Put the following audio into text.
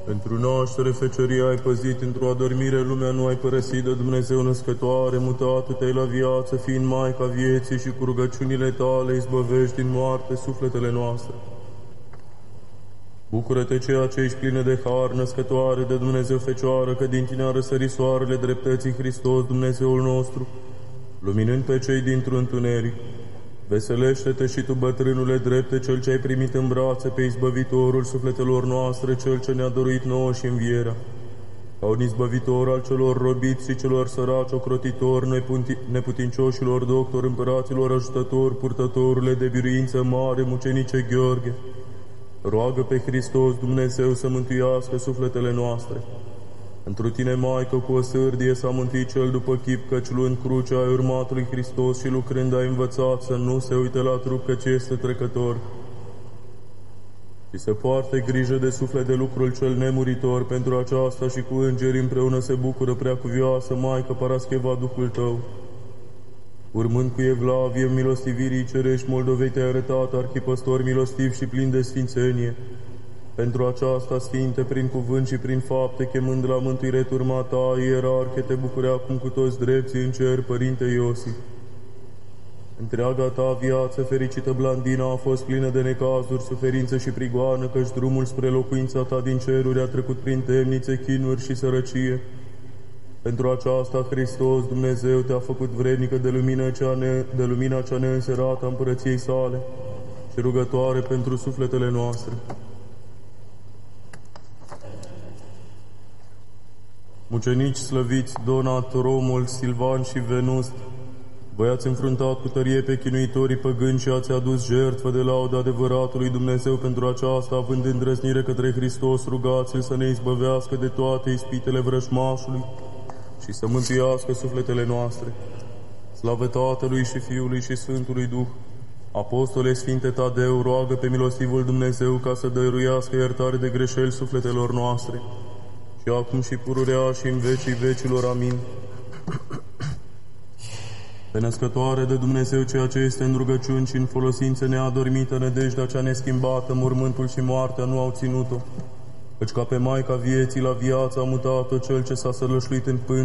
Pentru naștere, fecioria ai păzit, într-o adormire lumea nu ai părăsit, de Dumnezeu născătoare, mutată te-ai la viață, fiind Maica vieții și cu rugăciunile tale izbăvești din moarte sufletele noastre. Bucură-te ceea ce ești plină de har, născătoare de Dumnezeu Fecioară, că din tine a răsărit soarele dreptății Hristos, Dumnezeul nostru, luminând pe cei dintr-un întuneric. Veselește-te și tu, bătrânule drepte, cel ce ai primit în brațe pe izbăvitorul sufletelor noastre, cel ce ne-a dăruit nouă și învierea. Ca un izbăvitor al celor robiți și celor săraci, ocrotitori, neputincioșilor, doctor, împăraților, ajutători, purtătorule de biruință mare, mucenice Gheorghe, roagă pe Hristos Dumnezeu să mântuiască sufletele noastre. Întru tine, Maică, cu o sârdie s-a mântuit cel după chip, căci luând crucea ai urmat lui Hristos și lucrând ai învățat să nu se uite la trup, căci este trecător, și să poarte grijă de suflet de lucrul cel nemuritor. Pentru aceasta și cu îngeri împreună se bucură preacuvioasă Maică Parascheva Duhul tău. Urmând cu evlavie milostivirii cerești Moldovei te-ai arătat, arhipăstor milostiv și plin de sfințenie. Pentru aceasta, Sfinte, prin cuvânt și prin fapte, chemând la mântuire turma ta, ierarhe, te bucure acum cu toți drepții în cer, Părinte Iosif. Întreaga ta viață fericită, Blandina, a fost plină de necazuri, suferință și prigoană, căci drumul spre locuința ta din ceruri a trecut prin temnițe, chinuri și sărăcie. Pentru aceasta, Hristos, Dumnezeu, te-a făcut vrednică de lumina cea neînserată a împărăției sale și rugătoare pentru sufletele noastre. Mucenici slăviți, Donat, Romul, Silvan și Venust, voi ați înfruntat cu tărie pe chinuitorii păgâni și ați adus jertfă de laudă adevăratului Dumnezeu. Pentru aceasta, având îndrăznire către Hristos, rugați-L să ne izbăvească de toate ispitele vrăjmașului și să mântuiască sufletele noastre. Slavă Tatălui și Fiului și Sfântului Duh! Apostole Sfinte Tadeu, roagă pe milostivul Dumnezeu ca să dăruiască iertare de greșeli sufletelor noastre, și acum și pururea și în vecii vecilor. Amin. Pe născătoare de Dumnezeu, ceea ce este în rugăciuni și în folosință neadormită, nădejdea cea neschimbată, mormântul și moartea nu au ținut-o, căci ca pe Maica vieții la viață a mutat-o cel ce s-a sălășluit în pânt